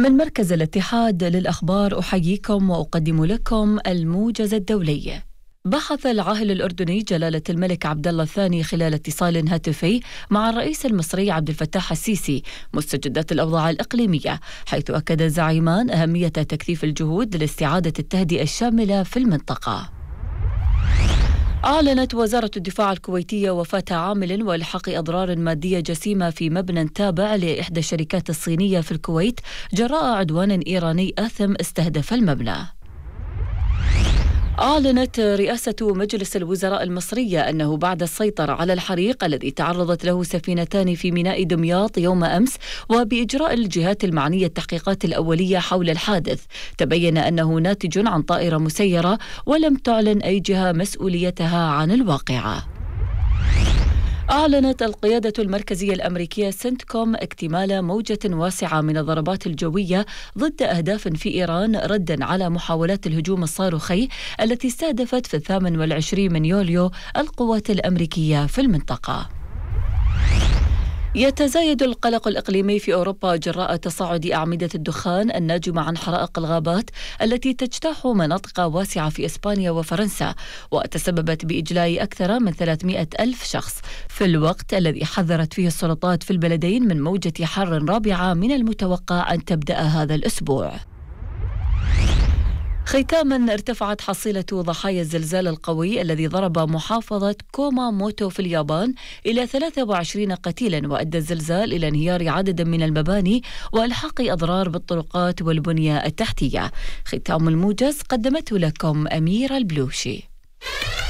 من مركز الاتحاد للأخبار أحييكم وأقدم لكم الموجز الدولي. بحث العاهل الأردني جلالة الملك عبد الله الثاني خلال اتصال هاتفي مع الرئيس المصري عبد الفتاح السيسي مستجدات الأوضاع الإقليمية، حيث أكد الزعيمان أهمية تكثيف الجهود لاستعادة التهدئة الشاملة في المنطقة. أعلنت وزارة الدفاع الكويتية وفاة عامل وإلحاق أضرار مادية جسيمة في مبنى تابع لإحدى الشركات الصينية في الكويت جراء عدوان إيراني آثم استهدف المبنى. أعلنت رئاسة مجلس الوزراء المصرية أنه بعد السيطرة على الحريق الذي تعرضت له سفينتان في ميناء دمياط يوم أمس، وبإجراء الجهات المعنية التحقيقات الأولية حول الحادث، تبين أنه ناتج عن طائرة مسيرة، ولم تعلن أي جهة مسؤوليتها عن الواقعة. أعلنت القيادة المركزية الأمريكية سنتكوم اكتمال موجة واسعة من الضربات الجوية ضد أهداف في إيران رداً على محاولات الهجوم الصاروخي التي استهدفت في 28 من يوليو القوات الأمريكية في المنطقة. يتزايد القلق الإقليمي في أوروبا جراء تصاعد أعمدة الدخان الناجمة عن حرائق الغابات التي تجتاح مناطق واسعة في إسبانيا وفرنسا، وتسببت بإجلاء أكثر من 300 ألف شخص، في الوقت الذي حذرت فيه السلطات في البلدين من موجة حر رابعة من المتوقع أن تبدأ هذا الأسبوع. ختاما، ارتفعت حصيلة ضحايا الزلزال القوي الذي ضرب محافظة كوماموتو في اليابان إلى 23 قتيلا، وأدى الزلزال إلى انهيار عدد من المباني وإلحاق أضرار بالطرقات والبنية التحتية. ختام الموجز قدمته لكم أميرة البلوشي.